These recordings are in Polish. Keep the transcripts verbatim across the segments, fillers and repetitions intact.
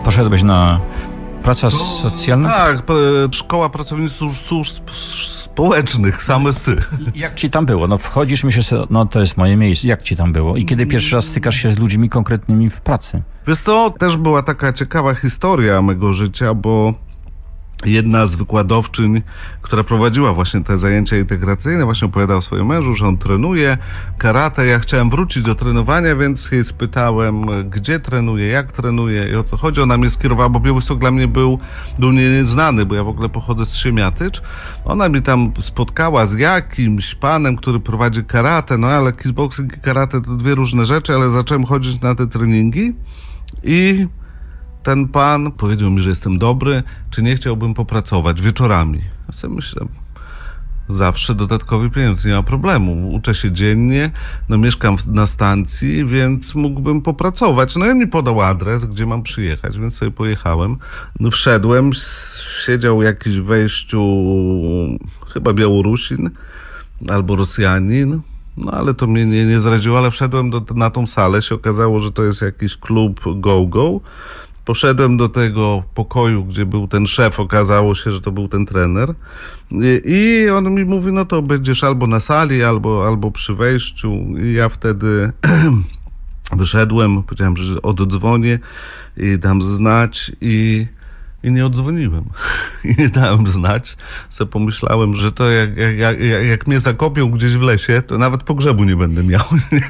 poszedłeś na praca socjalna? Tak, szkoła pracowników służb społecznych, same sy. Jak ci tam było? No wchodzisz, myślisz, no to jest moje miejsce. Jak ci tam było? I kiedy pierwszy raz stykasz się z ludźmi konkretnymi w pracy? Wiesz co, też była taka ciekawa historia mego życia, bo jedna z wykładowczyń, która prowadziła właśnie te zajęcia integracyjne, właśnie opowiadała o swoim mężu, że on trenuje karate. Ja chciałem wrócić do trenowania, więc jej spytałem, gdzie trenuje, jak trenuje i o co chodzi. Ona mnie skierowała, bo Białystok dla mnie był, był nieznany, bo ja w ogóle pochodzę z Siemiatycz. Ona mi tam spotkała z jakimś panem, który prowadzi karate, no ale kickboxing i karate to dwie różne rzeczy, ale zacząłem chodzić na te treningi i ten pan powiedział mi, że jestem dobry, czy nie chciałbym popracować wieczorami. Ja sobie myślę, zawsze dodatkowy pieniądz, nie ma problemu. Uczę się dziennie, no mieszkam na stacji, więc mógłbym popracować. No i on mi podał adres, gdzie mam przyjechać, więc sobie pojechałem. No wszedłem, siedział jakiś w wejściu, chyba Białorusin albo Rosjanin. No ale to mnie nie, nie zraziło, ale wszedłem do, na tą salę, się okazało, że to jest jakiś klub go-go. Poszedłem do tego pokoju, gdzie był ten szef, okazało się, że to był ten trener. I, i on mi mówi, no to będziesz albo na sali, albo, albo przy wejściu. I ja wtedy wyszedłem, powiedziałem, że oddzwonię i dam znać i... I nie odzwoniłem. I nie dałem znać. Sobie pomyślałem, że to jak, jak, jak, jak mnie zakopią gdzieś w lesie, to nawet pogrzebu nie będę miał.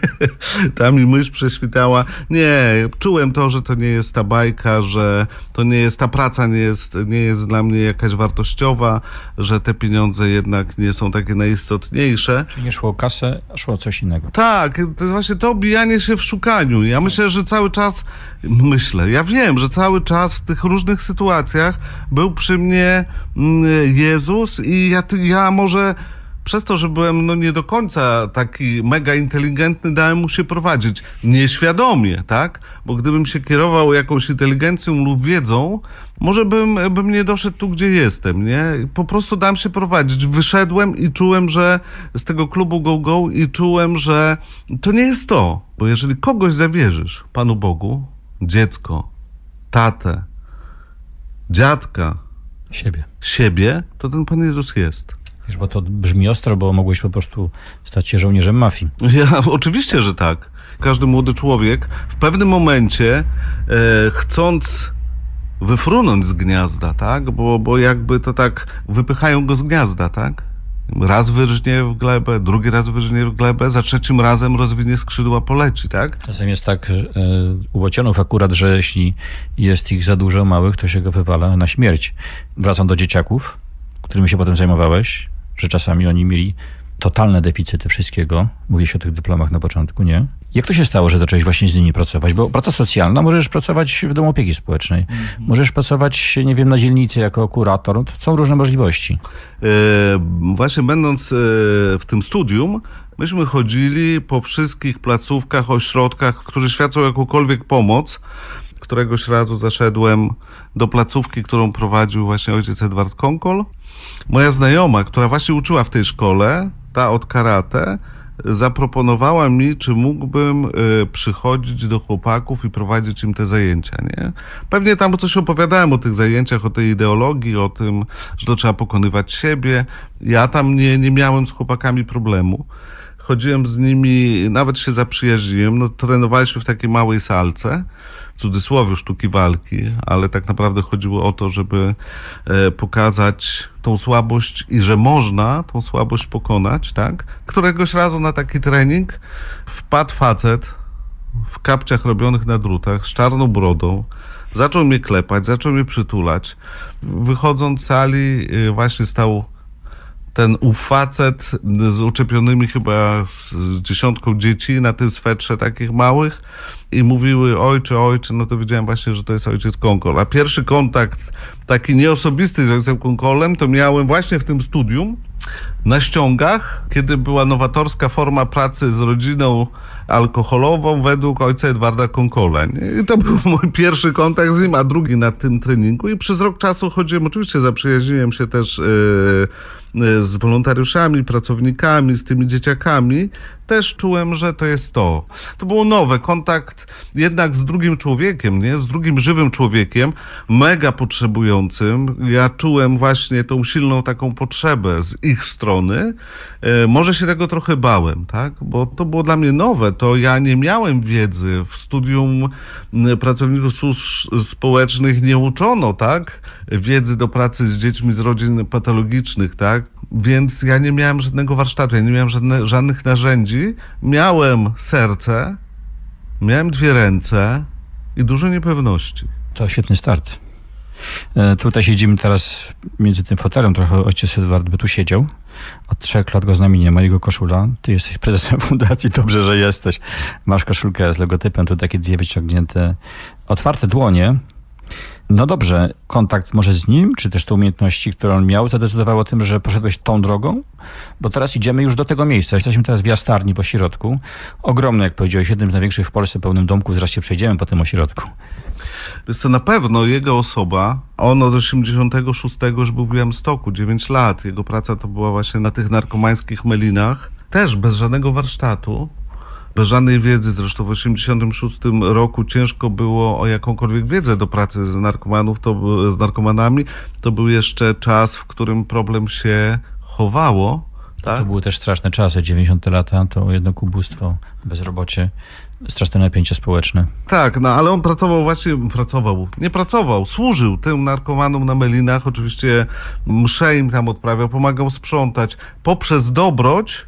Tam mi myśl prześwitała. Nie, czułem to, że to nie jest ta bajka, że to nie jest, ta praca nie jest, nie jest dla mnie jakaś wartościowa, że te pieniądze jednak nie są takie najistotniejsze. Czyli nie szło o kasę, a szło o coś innego. Tak, to jest właśnie to obijanie się w szukaniu. Ja myślę, że cały czas, myślę, ja wiem, że cały czas w tych różnych sytuacjach był przy mnie Jezus i ja, ja może przez to, że byłem no nie do końca taki mega inteligentny, dałem mu się prowadzić. Nieświadomie, tak? Bo gdybym się kierował jakąś inteligencją lub wiedzą, może bym, bym nie doszedł tu, gdzie jestem, nie? Po prostu dałem się prowadzić. Wyszedłem i czułem, że z tego klubu go-go i czułem, że to nie jest to. Bo jeżeli kogoś zawierzysz Panu Bogu, dziecko, tatę, dziadka, siebie. siebie, to ten Pan Jezus jest. Wiesz, bo to brzmi ostro, bo mogłeś po prostu stać się żołnierzem mafii. Ja, oczywiście, że tak. Każdy młody człowiek w pewnym momencie e, chcąc wyfrunąć z gniazda, tak? Bo, bo jakby to tak wypychają go z gniazda, tak? Raz wyrżnie w glebę, drugi raz wyrżnie w glebę, za trzecim razem rozwinie skrzydła, poleci, tak? Czasem jest tak e, u bocianów akurat, że jeśli jest ich za dużo małych, to się go wywala na śmierć. Wracam do dzieciaków, którymi się potem zajmowałeś, że czasami oni mieli totalne deficyty wszystkiego. Mówiłeś o tych dyplomach na początku, nie? Jak to się stało, że zacząłeś właśnie z nimi pracować? Bo praca socjalna, możesz pracować w domu opieki społecznej, mm-hmm. możesz pracować, nie wiem, na dzielnicy jako kurator. To są różne możliwości. E, właśnie będąc e, w tym studium, myśmy chodzili po wszystkich placówkach, ośrodkach, którzy świadczą jakąkolwiek pomoc. Któregoś razu zaszedłem do placówki, którą prowadził właśnie ojciec Edward Konkol. Moja znajoma, która właśnie uczyła w tej szkole, ta od karate, zaproponowała mi, czy mógłbym y, przychodzić do chłopaków i prowadzić im te zajęcia, nie? Pewnie tam coś opowiadałem o tych zajęciach, o tej ideologii, o tym, że to trzeba pokonywać siebie. Ja tam nie, nie miałem z chłopakami problemu. Chodziłem z nimi, nawet się zaprzyjaźniłem, no trenowaliśmy w takiej małej salce, w cudzysłowie sztuki walki, ale tak naprawdę chodziło o to, żeby e, pokazać tą słabość i że można tą słabość pokonać, tak? Któregoś razu na taki trening wpadł facet w kapciach robionych na drutach z czarną brodą, zaczął mnie klepać, zaczął mnie przytulać. Wychodząc z sali e, właśnie stał ten ów facet z uczepionymi chyba z dziesiątką dzieci na tym swetrze takich małych i mówiły ojcze, ojcze, no to wiedziałem właśnie, że to jest ojciec Konkol. A pierwszy kontakt taki nieosobisty z ojcem Konkolem to miałem właśnie w tym studium, na ściągach, kiedy była nowatorska forma pracy z rodziną alkoholową według ojca Edwarda Konkola. I to był mój pierwszy kontakt z nim, a drugi na tym treningu. I przez rok czasu chodziłem, oczywiście zaprzyjaźniłem się też yy, z wolontariuszami, pracownikami, z tymi dzieciakami. Też czułem, że to jest to. To było nowe, kontakt jednak z drugim człowiekiem, nie? Z drugim żywym człowiekiem, mega potrzebującym. Ja czułem właśnie tą silną taką potrzebę z ich strony. E, może się tego trochę bałem, tak? Bo to było dla mnie nowe. To ja nie miałem wiedzy. W studium pracowników służb społecznych nie uczono, tak? Wiedzy do pracy z dziećmi z rodzin patologicznych, tak? Więc ja nie miałem żadnego warsztatu, ja nie miałem żadne, żadnych narzędzi. Miałem serce, miałem dwie ręce i dużo niepewności. To świetny start. E, tutaj siedzimy teraz między tym fotelem, trochę ojciec Edward by tu siedział. Od trzech lat go z nami nie ma, jego koszula. Ty jesteś prezesem fundacji, dobrze, że jesteś. Masz koszulkę z logotypem, tu takie dwie wyciągnięte, otwarte dłonie. No dobrze, kontakt może z nim, czy też te umiejętności, które on miał, zadecydowały o tym, że poszedłeś tą drogą? Bo teraz idziemy już do tego miejsca. Jesteśmy teraz w Jastarni, w ośrodku. Ogromny, jak powiedziałeś, jednym z największych w Polsce, pełnym domków. Zaraz się przejdziemy po tym ośrodku. Jest to na pewno jego osoba. On od osiemdziesiątego szóstego już był w Białymstoku, dziewięć lat. Jego praca to była właśnie na tych narkomańskich melinach. Też bez żadnego warsztatu. Bez żadnej wiedzy, zresztą w osiemdziesiątym szóstym roku ciężko było o jakąkolwiek wiedzę do pracy z narkomanów, to, z narkomanami. To był jeszcze czas, w którym problem się chowało. Tak? To były też straszne czasy, dziewięćdziesiąte lata, to jednak ubóstwo, bezrobocie, straszne napięcie społeczne. Tak, no ale on pracował właśnie, pracował, nie pracował, służył tym narkomanom na melinach, oczywiście msze im tam odprawiał, pomagał sprzątać poprzez dobroć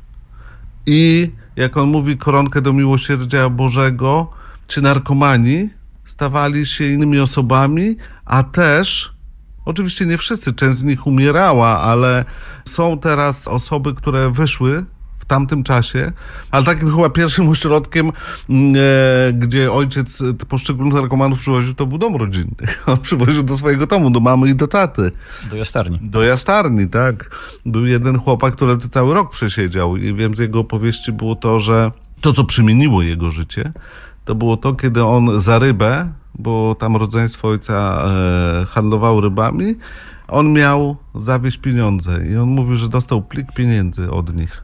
i jak on mówi, koronkę do miłosierdzia Bożego, ci narkomani stawali się innymi osobami, a też, oczywiście nie wszyscy, część z nich umierała, ale są teraz osoby, które wyszły w tamtym czasie, ale takim chyba pierwszym ośrodkiem, e, gdzie ojciec poszczególnych narkomanów przywoził, to był dom rodzinny. On przywoził do swojego domu, do mamy i do taty. Do Jastarni. Do Jastarni, tak. Był jeden chłopak, który cały rok przesiedział i wiem, z jego opowieści było to, że to, co przemieniło jego życie, to było to, kiedy on za rybę, bo tam rodzeństwo ojca e, handlowało rybami, on miał zawieźć pieniądze i on mówił, że dostał plik pieniędzy od nich.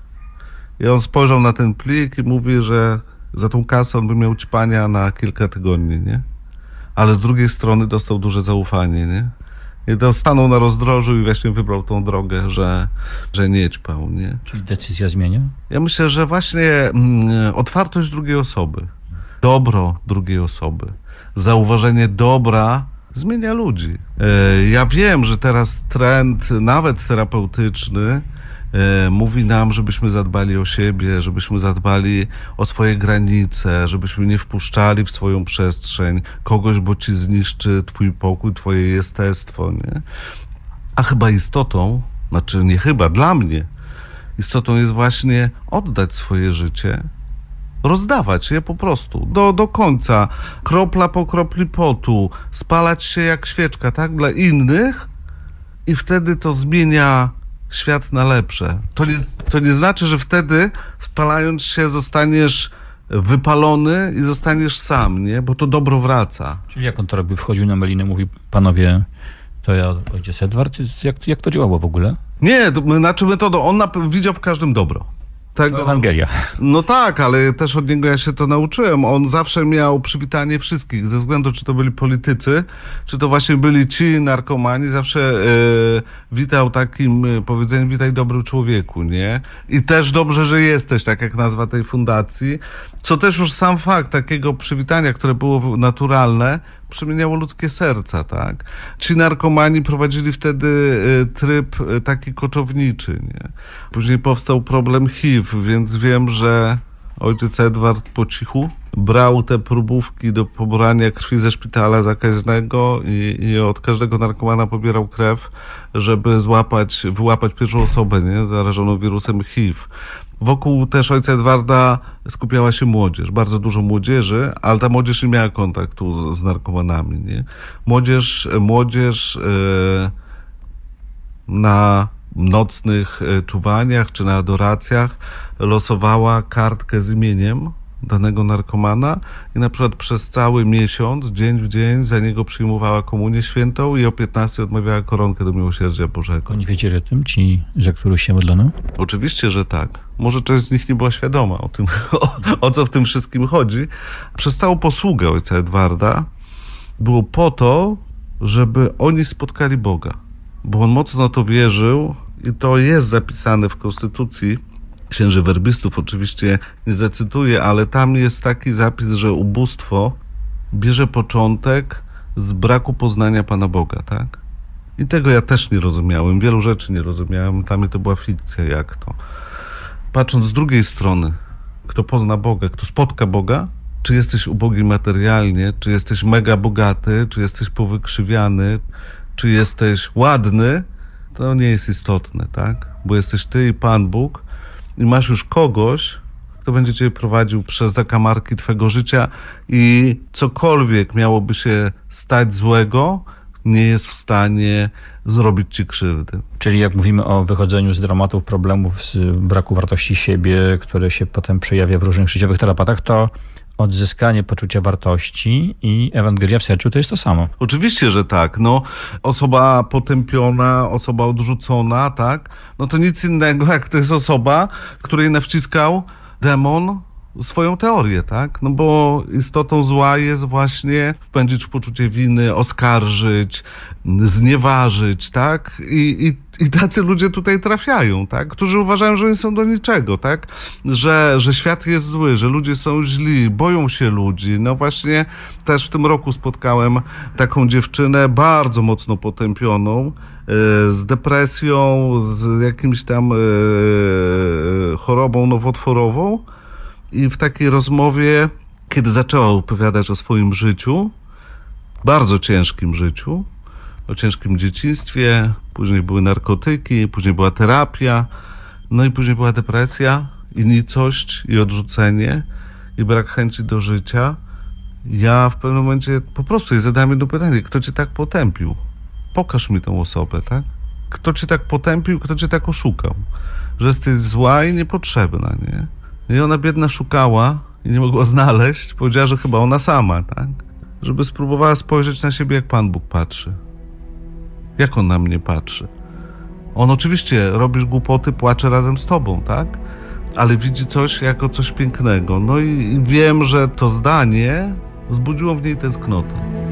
I on spojrzał na ten plik i mówi, że za tą kasę on by miał ćpania na kilka tygodni, nie? Ale z drugiej strony dostał duże zaufanie, nie? I to stanął na rozdrożu i właśnie wybrał tą drogę, że, że nie ćpał, nie? Czyli decyzja zmienia? Ja myślę, że właśnie mm, otwartość drugiej osoby, dobro drugiej osoby, zauważenie dobra zmienia ludzi. E, ja wiem, że teraz trend, nawet terapeutyczny, e, mówi nam, żebyśmy zadbali o siebie, żebyśmy zadbali o swoje granice, żebyśmy nie wpuszczali w swoją przestrzeń kogoś, bo ci zniszczy twój pokój, twoje jestestwo, nie? A chyba istotą, znaczy nie chyba, dla mnie, istotą jest właśnie oddać swoje życie, rozdawać je po prostu do, do końca, kropla po kropli potu, spalać się jak świeczka, tak, dla innych i wtedy to zmienia świat na lepsze. To nie, to nie znaczy, że wtedy spalając się zostaniesz wypalony i zostaniesz sam, nie, bo to dobro wraca. Czyli jak on to robił? Wchodził na melinę, mówi, panowie, to ja, ojciec Edward, jak, jak to działało w ogóle? Nie, to, znaczy metodą, on na, widział w każdym dobro. Tego, Ewangelia. No tak, ale też od niego ja się to nauczyłem. On zawsze miał przywitanie wszystkich, ze względu czy to byli politycy, czy to właśnie byli ci narkomani, zawsze e, witał takim e, powiedzeniem, witaj dobry człowieku, nie? I też dobrze, że jesteś, tak jak nazwa tej fundacji, co też już sam fakt takiego przywitania, które było naturalne, przemieniało ludzkie serca, tak? Ci narkomani prowadzili wtedy tryb taki koczowniczy, nie? Później powstał problem H I V, więc wiem, że ojciec Edward po cichu brał te próbówki do pobrania krwi ze szpitala zakaźnego i, i od każdego narkomana pobierał krew, żeby złapać, wyłapać pierwszą osobę, nie? Zarażoną wirusem H I V. Wokół też ojca Edwarda skupiała się młodzież, bardzo dużo młodzieży, ale ta młodzież nie miała kontaktu z, z narkomanami, nie? Młodzież, młodzież yy, na nocnych czuwaniach czy na adoracjach losowała kartkę z imieniem danego narkomana i na przykład przez cały miesiąc, dzień w dzień za niego przyjmowała komunię świętą i o piętnastej odmawiała koronkę do miłosierdzia Bożego. Oni wiedzieli o tym, ci, za których się modlono? Oczywiście, że tak. Może część z nich nie była świadoma o tym, o, o co w tym wszystkim chodzi. Przez całą posługę ojca Edwarda było po to, żeby oni spotkali Boga. Bo on mocno to wierzył i to jest zapisane w Konstytucji księży werbistów. Oczywiście nie zacytuję, ale tam jest taki zapis, że ubóstwo bierze początek z braku poznania Pana Boga, tak? I tego ja też nie rozumiałem. Wielu rzeczy nie rozumiałem. Dla mnie to była fikcja, jak to. Patrząc z drugiej strony, kto pozna Boga, kto spotka Boga, czy jesteś ubogi materialnie, czy jesteś mega bogaty, czy jesteś powykrzywiany, czy jesteś ładny, to nie jest istotne, tak? Bo jesteś ty i Pan Bóg i masz już kogoś, kto będzie cię prowadził przez zakamarki twego życia i cokolwiek miałoby się stać złego, nie jest w stanie zrobić ci krzywdy. Czyli jak mówimy o wychodzeniu z dramatów, problemów, z braku wartości siebie, które się potem przejawia w różnych życiowych tarapatach, to odzyskanie poczucia wartości i Ewangelia w sercu to jest to samo. Oczywiście, że tak. No, osoba potępiona, osoba odrzucona, tak? No to nic innego, jak to jest osoba, której nawciskał demon swoją teorię, tak? No bo istotą zła jest właśnie wpędzić w poczucie winy, oskarżyć, znieważyć, tak? I, i, i tacy ludzie tutaj trafiają, tak? Którzy uważają, że nie są do niczego, tak? Że, że świat jest zły, że ludzie są źli, boją się ludzi. No właśnie też w tym roku spotkałem taką dziewczynę bardzo mocno potępioną, z depresją, z jakimś tam chorobą nowotworową. I w takiej rozmowie, kiedy zaczęła opowiadać o swoim życiu, bardzo ciężkim życiu, o ciężkim dzieciństwie, później były narkotyki, później była terapia, no i później była depresja i nicość, i odrzucenie, i brak chęci do życia. Ja w pewnym momencie po prostu jej zadałem jedno pytanie: kto cię tak potępił? Pokaż mi tę osobę, tak? Kto cię tak potępił, kto cię tak oszukał? Że jesteś zła i niepotrzebna, nie? I ona biedna szukała i nie mogła znaleźć. Powiedziała, że chyba ona sama, tak? Żeby spróbowała spojrzeć na siebie, jak Pan Bóg patrzy. Jak On na mnie patrzy. On oczywiście, robisz głupoty, płacze razem z tobą, tak? Ale widzi coś jako coś pięknego. No i wiem, że to zdanie wzbudziło w niej tęsknotę.